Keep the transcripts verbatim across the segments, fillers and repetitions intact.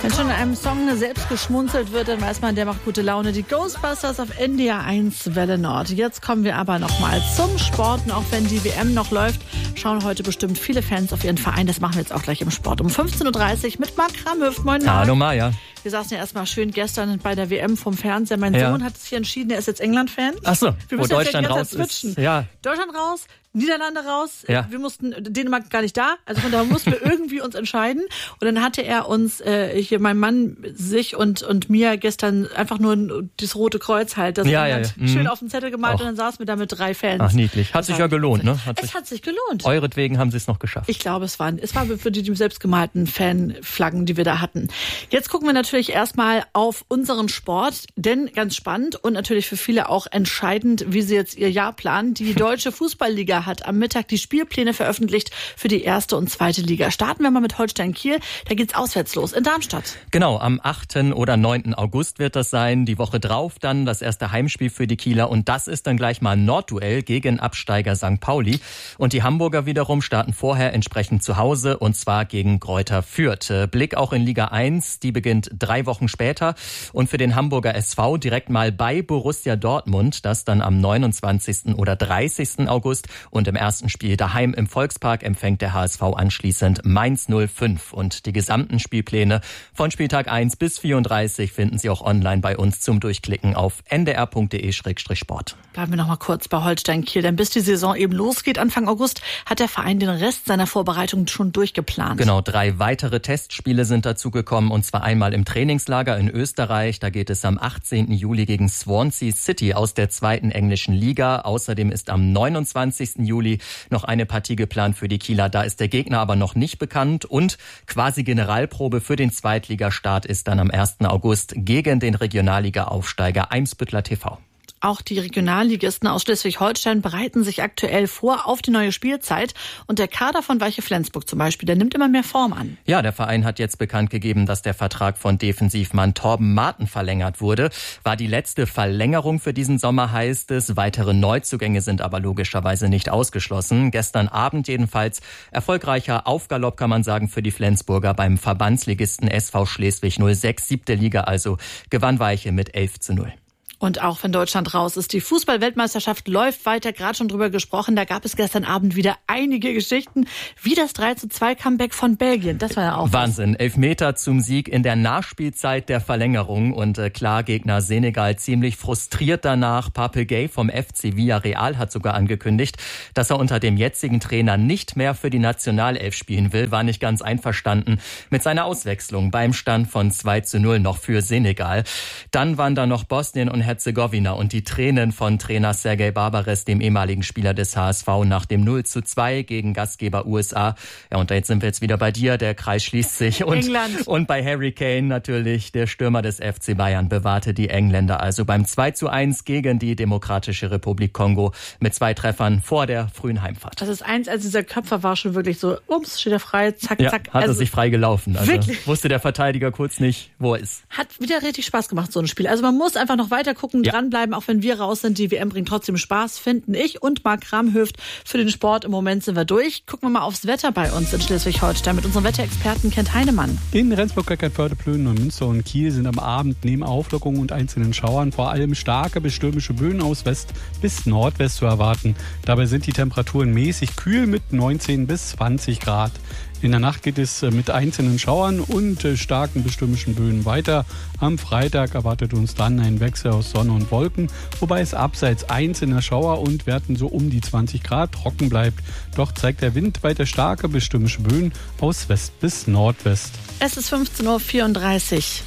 Wenn schon in einem Song selbst geschmunzelt wird, dann weiß man, der macht gute Laune. Die Ghostbusters auf N D R eins Welle Nord. Jetzt kommen wir aber nochmal zum Sport. Und auch wenn die W M noch läuft, schauen heute bestimmt viele Fans auf ihren Verein. Das machen wir jetzt auch gleich im Sport. Um fünfzehn Uhr dreißig mit Marc Kramhöft. Moin, Marc. Hallo, Maja. Wir saßen ja erstmal schön gestern bei der W M vom Fernseher. Mein ja. Sohn hat sich entschieden, er ist jetzt England-Fan. Ach so, wir wo Deutschland ja raus ist. Ja. Deutschland raus, Niederlande raus. Ja. Wir mussten, Dänemark gar nicht da. Also von daher mussten wir irgendwie uns entscheiden. Und dann hatte er uns, äh, hier mein Mann, sich und und mir gestern einfach nur das Rote Kreuz halt, das ja, ja, ja. schön mhm. auf den Zettel gemalt. Och. Und dann saßen wir da mit drei Fans. Ach, niedlich. Hat das sich ja gelohnt, ne? Hat es sich, hat sich gelohnt. Euretwegen haben sie es noch geschafft. Ich glaube, es waren, es war für die, die selbstgemalten Fanflaggen, die wir da hatten. Jetzt gucken wir natürlich erstmal auf unseren Sport, denn ganz spannend und natürlich für viele auch entscheidend, wie sie jetzt ihr Jahr planen. Die Deutsche Fußballliga hat am Mittag die Spielpläne veröffentlicht für die erste und zweite Liga. Starten wir mal mit Holstein Kiel. Da geht's auswärts los in Darmstadt. Genau, am achten oder neunten August wird das sein. Die Woche drauf dann das erste Heimspiel für die Kieler. Und das ist dann gleich mal ein Nordduell gegen Absteiger Sankt Pauli. Und die Hamburger wiederum starten vorher entsprechend zu Hause und zwar gegen Greuther Fürth. Blick auch in Liga eins, die beginnt drei Wochen später. Und für den Hamburger S V direkt mal bei Borussia Dortmund. Das dann am neunundzwanzigsten oder dreißigsten August. Und im ersten Spiel daheim im Volkspark empfängt der H S V anschließend Mainz null fünf. Und die gesamten Spielpläne von Spieltag eins bis vierunddreißig finden Sie auch online bei uns zum Durchklicken auf n d r punkt d e slash sport. Bleiben wir noch mal kurz bei Holstein Kiel, denn bis die Saison eben losgeht, Anfang August, hat der Verein den Rest seiner Vorbereitung schon durchgeplant. Genau, drei weitere Testspiele sind dazu gekommen, und zwar einmal im Trainingslager in Österreich. Da geht es am achtzehnten Juli gegen Swansea City aus der zweiten englischen Liga. Außerdem ist am neunundzwanzigsten Juli noch eine Partie geplant für die Kieler. Da ist der Gegner aber noch nicht bekannt. Und quasi Generalprobe für den Zweitligastart ist dann am ersten August gegen den Regionalliga-Aufsteiger Eimsbüttler T V. Auch die Regionalligisten aus Schleswig-Holstein bereiten sich aktuell vor auf die neue Spielzeit. Und der Kader von Weiche Flensburg zum Beispiel, der nimmt immer mehr Form an. Ja, der Verein hat jetzt bekannt gegeben, dass der Vertrag von Defensivmann Torben Marten verlängert wurde. War die letzte Verlängerung für diesen Sommer, heißt es. Weitere Neuzugänge sind aber logischerweise nicht ausgeschlossen. Gestern Abend jedenfalls erfolgreicher Aufgalopp, kann man sagen, für die Flensburger beim Verbandsligisten S V Schleswig null sechs, siebte Liga also, gewann Weiche mit elf zu null. Und auch wenn Deutschland raus ist, die Fußball-Weltmeisterschaft läuft weiter, gerade schon drüber gesprochen. Da gab es gestern Abend wieder einige Geschichten, wie das drei zu zwei Comeback von Belgien. Das war ja auch Wahnsinn. Elfmeter zum Sieg in der Nachspielzeit der Verlängerung. Und äh, klar, Gegner Senegal ziemlich frustriert danach. Pape Gueye vom F C Villarreal hat sogar angekündigt, dass er unter dem jetzigen Trainer nicht mehr für die Nationalelf spielen will. War nicht ganz einverstanden mit seiner Auswechslung beim Stand von zwei zu null noch für Senegal. Dann waren da noch Bosnien und Herzegowina und die Tränen von Trainer Sergej Barbares, dem ehemaligen Spieler des H S V, nach dem null zu zwei gegen Gastgeber U S A. Ja, und jetzt sind wir jetzt wieder bei dir. Der Kreis schließt sich. Und, England. Und bei Harry Kane natürlich, der Stürmer des F C Bayern, bewahrte die Engländer also beim zwei zu eins gegen die Demokratische Republik Kongo mit zwei Treffern vor der frühen Heimfahrt. Das ist eins, als dieser Köpfer war schon wirklich so, ups, steht er frei, zack, ja, zack. Hat also, er sich frei gelaufen. Also wirklich? Wusste der Verteidiger kurz nicht, wo er ist. Hat wieder richtig Spaß gemacht, so ein Spiel. Also man muss einfach noch weiter gucken, ja. dranbleiben, auch wenn wir raus sind. Die W M bringt trotzdem Spaß, finden ich und Marc Kramhöft für den Sport. Im Moment sind wir durch. Gucken wir mal aufs Wetter bei uns in Schleswig-Holstein mit unserem Wetterexperten Kent Heinemann. In Rendsburg, Eckernförde, Plön, Neumünster und Kiel sind am Abend neben Auflockungen und einzelnen Schauern vor allem starke bis stürmische Böen aus West bis Nordwest zu erwarten. Dabei sind die Temperaturen mäßig kühl mit neunzehn bis zwanzig Grad. In der Nacht geht es mit einzelnen Schauern und starken bis stürmischen Böen weiter. Am Freitag erwartet uns dann ein Wechsel aus Sonne und Wolken, wobei es abseits einzelner Schauer und Werten so um die zwanzig Grad trocken bleibt. Doch zeigt der Wind weiter starke bis stürmische Böen aus West bis Nordwest. Es ist fünfzehn Uhr vierunddreißig.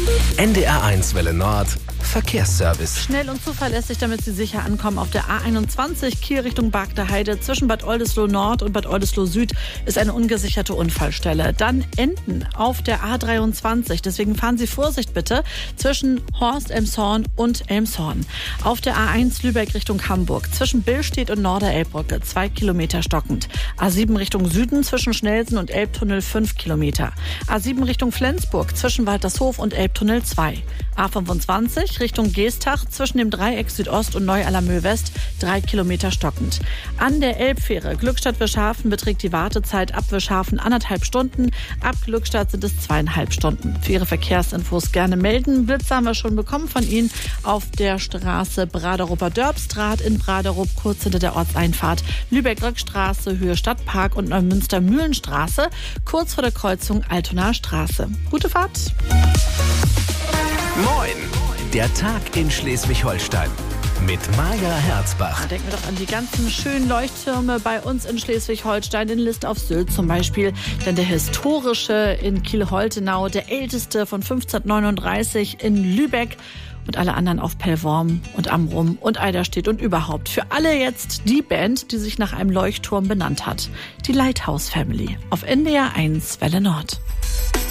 N D R eins Welle Nord Verkehrsservice. Schnell und zuverlässig, damit Sie sicher ankommen. Auf der A einundzwanzig Kiel Richtung Bagder Heide zwischen Bad Oldesloe Nord und Bad Oldesloe Süd ist eine ungesicherte Unfallstelle. Dann Enden auf der A dreiundzwanzig. Deswegen fahren Sie Vorsicht bitte zwischen Horst, Elmshorn und Elmshorn. Auf der A eins Lübeck Richtung Hamburg zwischen Billstedt und Norderelbbrücke zwei Kilometer stockend. A sieben Richtung Süden zwischen Schnelsen und Elbtunnel fünf Kilometer. A sieben Richtung Flensburg zwischen Waltershof und Elbtunnel zwei. A fünfundzwanzig fünfundvierzig Richtung Geestach zwischen dem Dreieck Südost und Neu-Allermöh West drei Kilometer stockend. An der Elbfähre Glückstadt-Wischhafen beträgt die Wartezeit ab Wischhafen anderthalb Stunden. Ab Glückstadt sind es zweieinhalb Stunden. Für Ihre Verkehrsinfos gerne melden. Blitze haben wir schon bekommen von Ihnen auf der Straße Braderuper-Dörbstraat in Braderup, kurz hinter der Ortseinfahrt. Lübeck-Röckstraße, Höhe Stadtpark und Neumünster-Mühlenstraße, kurz vor der Kreuzung Altonaer Straße. Gute Fahrt! Moin! Der Tag in Schleswig-Holstein mit Maja Herzbach. Denken wir doch an die ganzen schönen Leuchttürme bei uns in Schleswig-Holstein, in List auf Sylt zum Beispiel. Denn der historische in Kiel-Holtenau, der älteste von fünfzehnhundertneununddreißig in Lübeck und alle anderen auf Pellworm und Amrum und Eiderstedt und überhaupt. Für alle jetzt die Band, die sich nach einem Leuchtturm benannt hat. Die Lighthouse Family auf N D R eins Welle Nord.